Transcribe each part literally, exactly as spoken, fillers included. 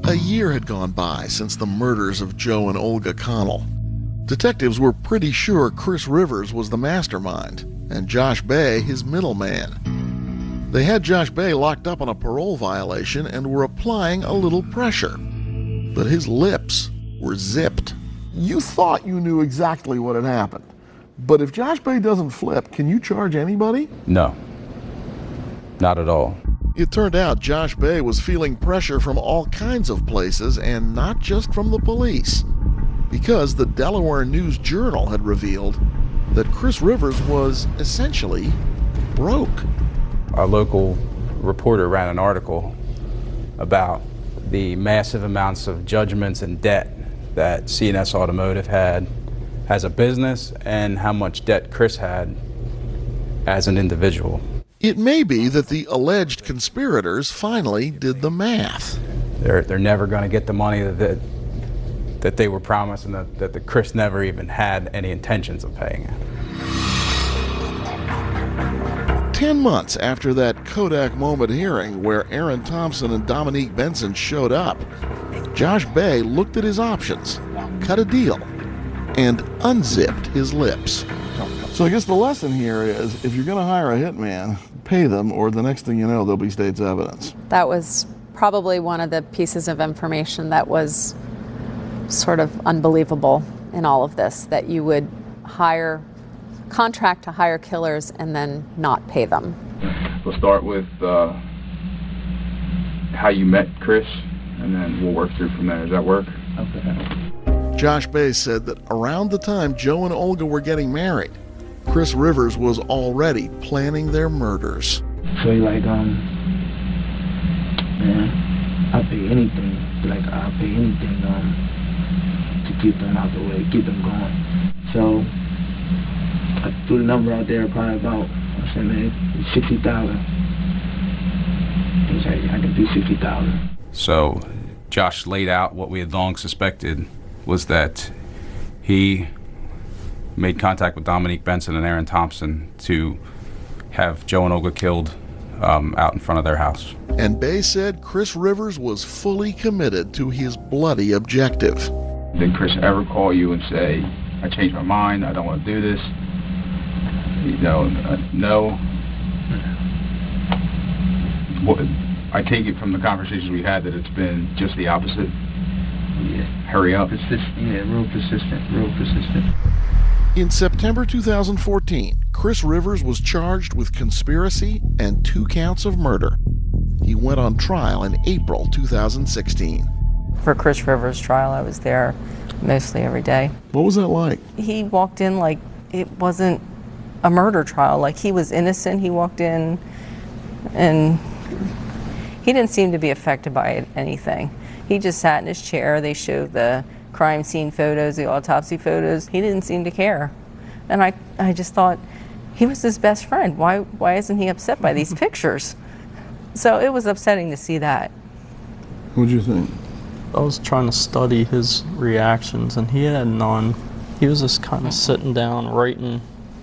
A year had gone by since the murders of Joe and Olga Connell. Detectives were pretty sure Chris Rivers was the mastermind, and Josh Bay his middleman. They had Josh Bay locked up on a parole violation and were applying a little pressure. But his lips were zipped. You thought you knew exactly what had happened. But if Josh Bay doesn't flip, can you charge anybody? No, not at all. It turned out Josh Bay was feeling pressure from all kinds of places and not just from the police, because the Delaware News Journal had revealed that Chris Rivers was essentially broke. Our local reporter ran an article about the massive amounts of judgments and debt that C and S Automotive had as a business and how much debt Chris had as an individual. It may be that the alleged conspirators finally did the math. They're, they're never going to get the money that, that, that they were promised, and that, that the Chris never even had any intentions of paying it. Ten months after that Kodak moment hearing where Aaron Thompson and Dominique Benson showed up, Josh Bay looked at his options, cut a deal, and unzipped his lips. So I guess the lesson here is, if you're going to hire a hitman, pay them, or the next thing you know, there'll be state's evidence. That was probably one of the pieces of information that was sort of unbelievable in all of this, that you would hire, contract to hire killers and then not pay them. We'll start with uh, how you met Chris, and then we'll work through from there. Does that work? Okay. Josh Bay said that around the time Joe and Olga were getting married, Chris Rivers was already planning their murders. So he like, um, man, I'll pay anything. Like, I'll pay anything, um, to keep them out the way, keep them going. So I threw the number out there, probably about, I said, man, sixty thousand. He was like, I can do sixty thousand. So Josh laid out what we had long suspected, was that he made contact with Dominique Benson and Aaron Thompson to have Joe and Olga killed um, out in front of their house. And Bay said Chris Rivers was fully committed to his bloody objective. Did Chris ever call you and say, I changed my mind, I don't want to do this? You know, uh, no. What, I take it from the conversations we had that it's been just the opposite. Yeah. Hurry up. Persistent, yeah, real persistent, real persistent. In September two thousand fourteen, Chris Rivers was charged with conspiracy and two counts of murder. He went on trial in April two thousand sixteen. For Chris Rivers' trial, I was there mostly every day. What was that like? He walked in like it wasn't a murder trial. Like, he was innocent. He walked in and he didn't seem to be affected by it, anything. He just sat in his chair. They showed the crime scene photos, the autopsy photos. He didn't seem to care. And I, I just thought, he was his best friend. Why, why isn't he upset by these pictures? So it was upsetting to see that. What'd you think? I was trying to study his reactions, and he had none. He was just kind of sitting down, writing,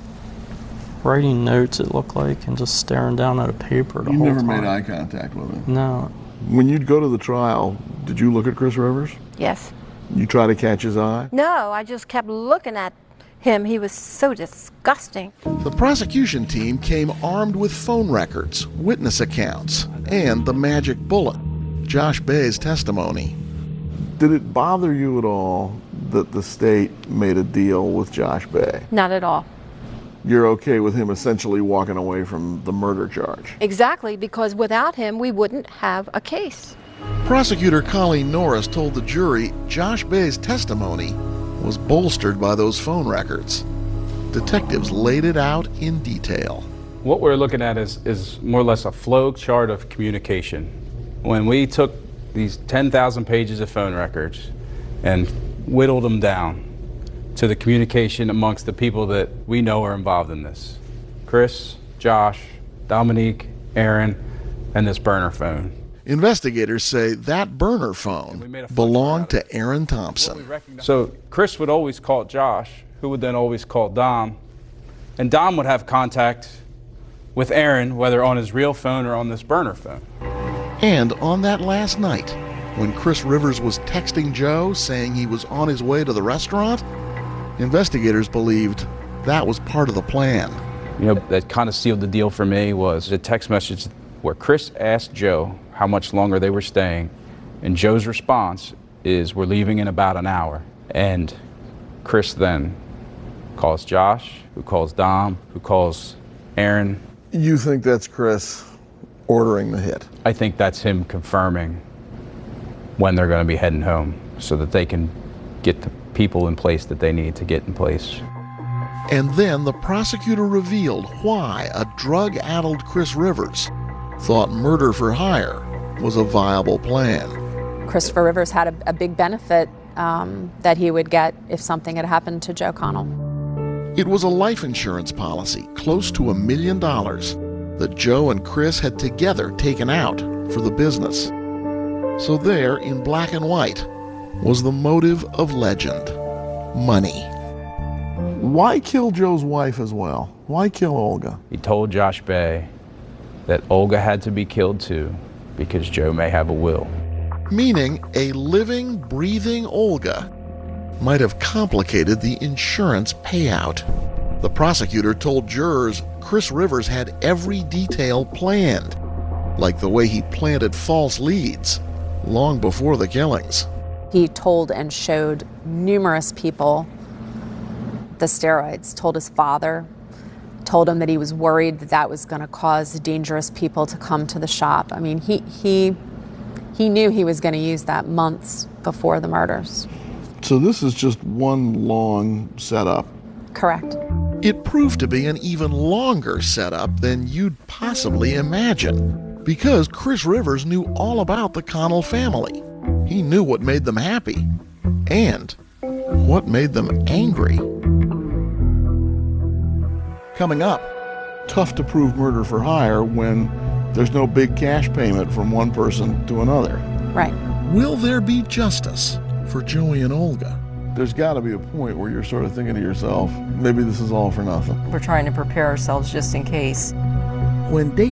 writing notes, it looked like, and just staring down at a paper the you whole never time. made eye contact with him? No. When you'd go to the trial, did you look at Chris Rivers? Yes. You try to catch his eye? No, I just kept looking at him. He was so disgusting. The prosecution team came armed with phone records, witness accounts, and the magic bullet, Josh Bay's testimony. Did it bother you at all that the state made a deal with Josh Bay? Not at all. You're okay with him essentially walking away from the murder charge? Exactly, because without him, we wouldn't have a case. Prosecutor Colleen Norris told the jury Josh Bay's testimony was bolstered by those phone records. Detectives laid it out in detail. What we're looking at is, is more or less a flow chart of communication. When we took these ten thousand pages of phone records and whittled them down to the communication amongst the people that we know are involved in this. Chris, Josh, Dominique, Aaron, and this burner phone. Investigators say that burner phone belonged to Aaron Thompson. So Chris would always call Josh, who would then always call Dom, and Dom would have contact with Aaron, whether on his real phone or on this burner phone. And on that last night, when Chris Rivers was texting Joe saying he was on his way to the restaurant, investigators believed that was part of the plan. You know, that kind of sealed the deal for me was a text message where Chris asked Joe how much longer they were staying, and Joe's response is, "We're leaving in about an hour." And Chris then calls Josh, who calls Dom, who calls Aaron. You think that's Chris ordering the hit? I think that's him confirming when they're going to be heading home so that they can get the people in place that they need to get in place. And then the prosecutor revealed why a drug-addled Chris Rivers thought murder for hire was a viable plan. Christopher Rivers had a, a big benefit um, that he would get if something had happened to Joe Connell. It was a life insurance policy close to a million dollars that Joe and Chris had together taken out for the business. So there, in black and white, was the motive of legend: money. Why kill Joe's wife as well? Why kill Olga? He told Josh Bay that Olga had to be killed too because Joe may have a will. Meaning a living, breathing Olga might have complicated the insurance payout. The prosecutor told jurors Chris Rivers had every detail planned, like the way he planted false leads long before the killings. He told and showed numerous people the steroids, told his father, told him that he was worried that that was going to cause dangerous people to come to the shop. I mean, he, he, he knew he was going to use that months before the murders. So this is just one long setup. Correct. It proved to be an even longer setup than you'd possibly imagine, because Chris Rivers knew all about the Connell family. He knew what made them happy and what made them angry. Coming up, tough to prove murder for hire when there's no big cash payment from one person to another. Right. Will there be justice for Joey and Olga? There's got to be a point where you're sort of thinking to yourself, maybe this is all for nothing. We're trying to prepare ourselves just in case. When Dave